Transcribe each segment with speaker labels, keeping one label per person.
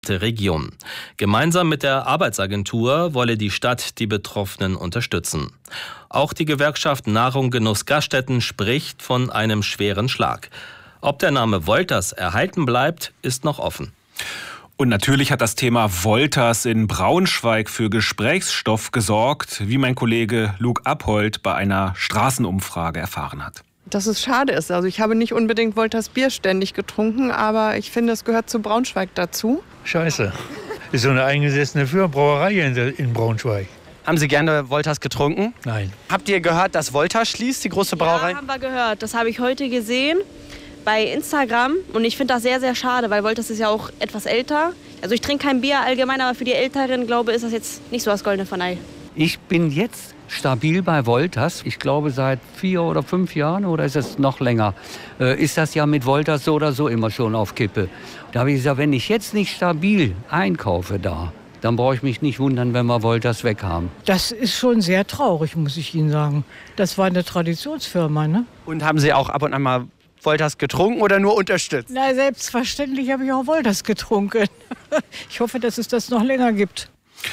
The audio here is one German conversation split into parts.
Speaker 1: Region. Gemeinsam mit der Arbeitsagentur wolle die Stadt die Betroffenen unterstützen. Auch die Gewerkschaft Nahrung Genuss Gaststätten spricht von einem schweren Schlag. Ob der Name Wolters erhalten bleibt, ist noch offen.
Speaker 2: Und natürlich hat das Thema Wolters in Braunschweig für Gesprächsstoff gesorgt, wie mein Kollege Luke Abhold bei einer Straßenumfrage erfahren hat.
Speaker 3: Dass es schade ist. Also ich habe nicht unbedingt Wolters Bier ständig getrunken, aber ich finde, es gehört zu Braunschweig dazu.
Speaker 4: Scheiße. Ist so eine eingesessene Brauerei in Braunschweig.
Speaker 5: Haben Sie gerne Wolters getrunken?
Speaker 4: Nein.
Speaker 5: Habt ihr gehört, dass Wolters schließt, die große Brauerei?
Speaker 6: Ja, haben wir gehört. Das habe ich heute gesehen bei Instagram. Und ich finde das sehr, sehr schade, weil Wolters ist ja auch etwas älter. Also ich trinke kein Bier allgemein, aber für die Älteren, glaube ich, ist das jetzt nicht so das goldene von Ei.
Speaker 7: Ich bin jetzt stabil bei Wolters. Ich glaube, seit 4 oder 5 Jahren oder ist es noch länger, ist das ja mit Wolters so oder so immer schon auf Kippe. Da habe ich gesagt, wenn ich jetzt nicht stabil einkaufe da, dann brauche ich mich nicht wundern, wenn wir Wolters weg haben.
Speaker 8: Das ist schon sehr traurig, muss ich Ihnen sagen. Das war eine Traditionsfirma, ne?
Speaker 5: Und haben Sie auch ab und an mal Wolters getrunken oder nur unterstützt?
Speaker 8: Na, selbstverständlich habe ich auch Wolters getrunken. Ich hoffe, dass es das noch länger gibt.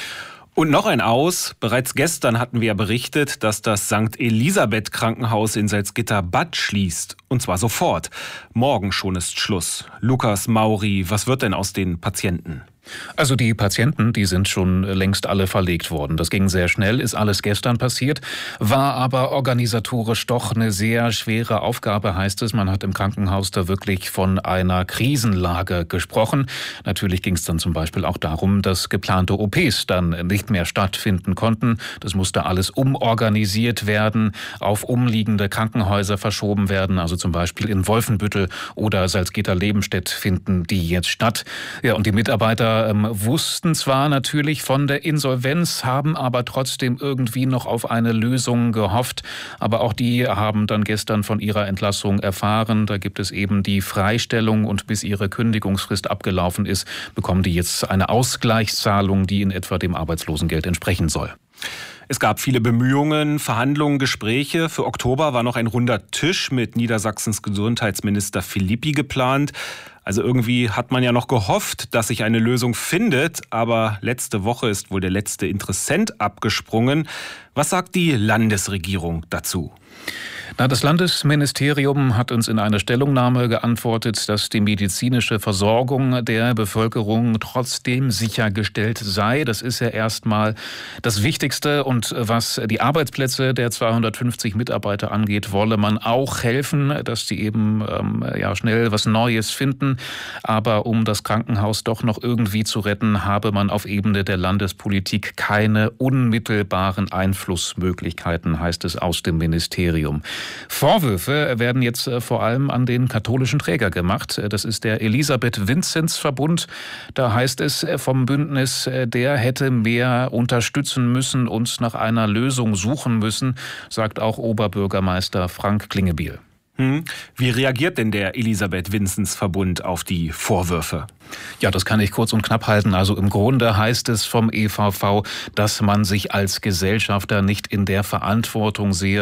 Speaker 2: Und noch ein Aus. Bereits gestern hatten wir ja berichtet, dass das St. Elisabeth Krankenhaus in Salzgitter-Bad schließt. Und zwar sofort. Morgen schon ist Schluss. Lukas Mauri, was wird denn aus den Patienten?
Speaker 9: Also die Patienten, die sind schon längst alle verlegt worden. Das ging sehr schnell, ist alles gestern passiert, war aber organisatorisch doch eine sehr schwere Aufgabe, heißt es. Man hat im Krankenhaus da wirklich von einer Krisenlage gesprochen. Natürlich ging es dann zum Beispiel auch darum, dass geplante OPs dann nicht mehr stattfinden konnten. Das musste alles umorganisiert werden, auf umliegende Krankenhäuser verschoben werden. Also zum Beispiel in Wolfenbüttel oder Salzgitter-Lebenstedt finden die jetzt statt. Ja, und die Mitarbeiter wussten zwar natürlich von der Insolvenz, haben aber trotzdem irgendwie noch auf eine Lösung gehofft. Aber auch die haben dann gestern von ihrer Entlassung erfahren. Da gibt es eben die Freistellung und bis ihre Kündigungsfrist abgelaufen ist, bekommen die jetzt eine Ausgleichszahlung, die in etwa dem Arbeitslosengeld entsprechen soll.
Speaker 2: Es gab viele Bemühungen, Verhandlungen, Gespräche. Für Oktober war noch ein runder Tisch mit Niedersachsens Gesundheitsminister Philippi geplant. Also irgendwie hat man ja noch gehofft, dass sich eine Lösung findet. Aber letzte Woche ist wohl der letzte Interessent abgesprungen. Was sagt die Landesregierung dazu?
Speaker 9: Das Landesministerium hat uns in einer Stellungnahme geantwortet, dass die medizinische Versorgung der Bevölkerung trotzdem sichergestellt sei. Das ist ja erstmal das Wichtigste. Und was die Arbeitsplätze der 250 Mitarbeiter angeht, wolle man auch helfen, dass die eben schnell was Neues finden. Aber um das Krankenhaus doch noch irgendwie zu retten, habe man auf Ebene der Landespolitik keine unmittelbaren Einflussmöglichkeiten, heißt es aus dem Ministerium. Vorwürfe werden jetzt vor allem an den katholischen Träger gemacht. Das ist der Elisabeth-Vinzenz-Verbund. Da heißt es vom Bündnis, der hätte mehr unterstützen müssen und nach einer Lösung suchen müssen, sagt auch Oberbürgermeister Frank Klingebiel.
Speaker 2: Wie reagiert denn der Elisabeth-Vinzenz-Verbund auf die Vorwürfe?
Speaker 9: Ja, das kann ich kurz und knapp halten. Also im Grunde heißt es vom EVV, dass man sich als Gesellschafter nicht in der Verantwortung sehe.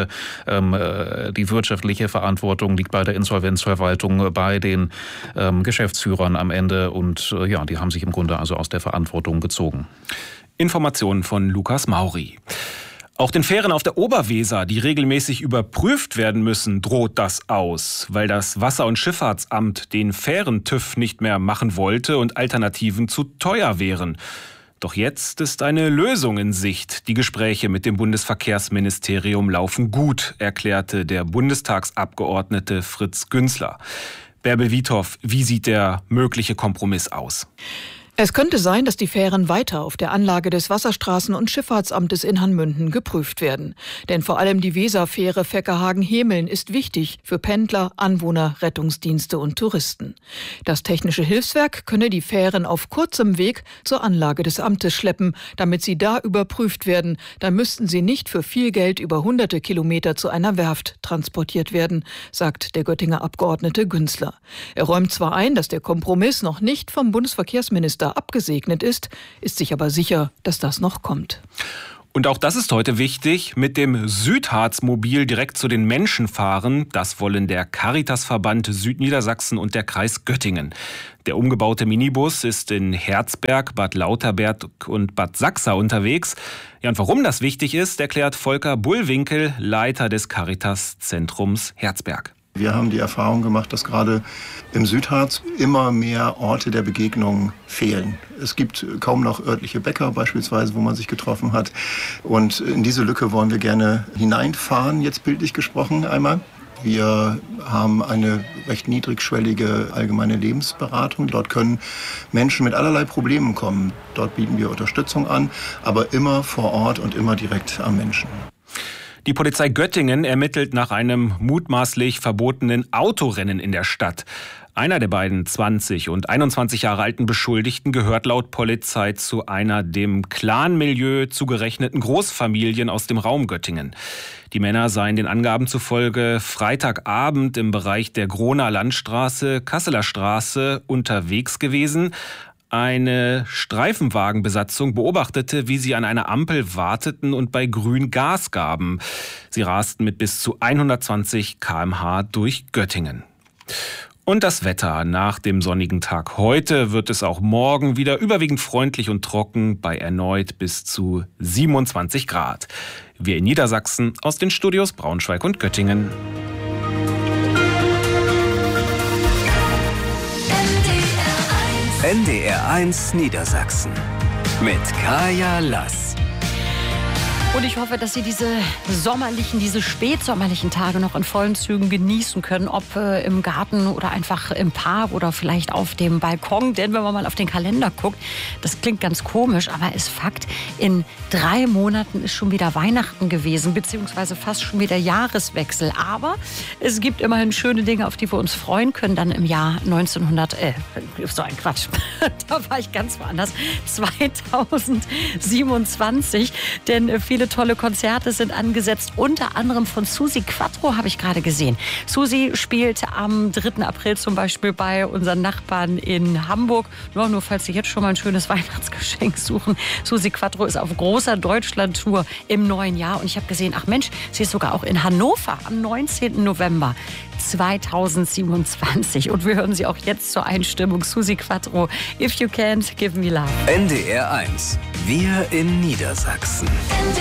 Speaker 9: Die wirtschaftliche Verantwortung liegt bei der Insolvenzverwaltung, bei den Geschäftsführern am Ende. Und die haben sich im Grunde also aus der Verantwortung gezogen.
Speaker 2: Informationen von Lukas Mauri. Auch den Fähren auf der Oberweser, die regelmäßig überprüft werden müssen, droht das aus, weil das Wasser- und Schifffahrtsamt den Fähren-TÜV nicht mehr machen wollte und Alternativen zu teuer wären. Doch jetzt ist eine Lösung in Sicht. Die Gespräche mit dem Bundesverkehrsministerium laufen gut, erklärte der Bundestagsabgeordnete Fritz Günzler. Bärbel Wiethoff, wie sieht der mögliche Kompromiss aus?
Speaker 10: Es könnte sein, dass die Fähren weiter auf der Anlage des Wasserstraßen- und Schifffahrtsamtes in Hanmünden geprüft werden. Denn vor allem die Weserfähre Veckerhagen-Hemeln ist wichtig für Pendler, Anwohner, Rettungsdienste und Touristen. Das Technische Hilfswerk könne die Fähren auf kurzem Weg zur Anlage des Amtes schleppen, damit sie da überprüft werden. Dann müssten sie nicht für viel Geld über hunderte Kilometer zu einer Werft transportiert werden, sagt der Göttinger Abgeordnete Günzler. Er räumt zwar ein, dass der Kompromiss noch nicht vom Bundesverkehrsminister abgesegnet ist sich aber sicher, dass das noch kommt.
Speaker 2: Und auch das ist heute wichtig, mit dem Südharz-Mobil direkt zu den Menschen fahren. Das wollen der Caritasverband Südniedersachsen und der Kreis Göttingen. Der umgebaute Minibus ist in Herzberg, Bad Lauterberg und Bad Sachsa unterwegs. Ja, und warum das wichtig ist, erklärt Volker Bullwinkel, Leiter des Caritas-Zentrums Herzberg.
Speaker 11: Wir haben die Erfahrung gemacht, dass gerade im Südharz immer mehr Orte der Begegnung fehlen. Es gibt kaum noch örtliche Bäcker beispielsweise, wo man sich getroffen hat. Und in diese Lücke wollen wir gerne hineinfahren, jetzt bildlich gesprochen einmal. Wir haben eine recht niedrigschwellige allgemeine Lebensberatung. Dort können Menschen mit allerlei Problemen kommen. Dort bieten wir Unterstützung an, aber immer vor Ort und immer direkt am Menschen.
Speaker 2: Die Polizei Göttingen ermittelt nach einem mutmaßlich verbotenen Autorennen in der Stadt. Einer der beiden 20 und 21 Jahre alten Beschuldigten gehört laut Polizei zu einer dem Clan-Milieu zugerechneten Großfamilien aus dem Raum Göttingen. Die Männer seien den Angaben zufolge Freitagabend im Bereich der Groner Landstraße, Kasseler Straße unterwegs gewesen. Eine Streifenwagenbesatzung beobachtete, wie sie an einer Ampel warteten und bei Grün Gas gaben. Sie rasten mit bis zu 120 km/h durch Göttingen. Und das Wetter nach dem sonnigen Tag heute wird es auch morgen wieder überwiegend freundlich und trocken bei erneut bis zu 27 Grad. Wir in Niedersachsen aus den Studios Braunschweig und Göttingen.
Speaker 12: NDR1 Niedersachsen mit Kaya Lass.
Speaker 13: Und ich hoffe, dass Sie diese spätsommerlichen Tage noch in vollen Zügen genießen können, ob im Garten oder einfach im Park oder vielleicht auf dem Balkon. Denn wenn man mal auf den Kalender guckt, das klingt ganz komisch, aber ist Fakt, in 3 Monaten ist schon wieder Weihnachten gewesen, beziehungsweise fast schon wieder Jahreswechsel. Aber es gibt immerhin schöne Dinge, auf die wir uns freuen können, dann im Jahr so ein Quatsch, da war ich ganz woanders, 2027, denn viele tolle Konzerte sind angesetzt, unter anderem von Susi Quatro habe ich gerade gesehen. Susi spielt am 3. April zum Beispiel bei unseren Nachbarn in Hamburg. Nur falls Sie jetzt schon mal ein schönes Weihnachtsgeschenk suchen. Susi Quatro ist auf großer Deutschland-Tour im neuen Jahr und ich habe gesehen, ach Mensch, sie ist sogar auch in Hannover am 19. November 2027. Und wir hören sie auch jetzt zur Einstimmung. Susi Quatro, If You Can't Give Me Love.
Speaker 12: NDR1, wir in Niedersachsen.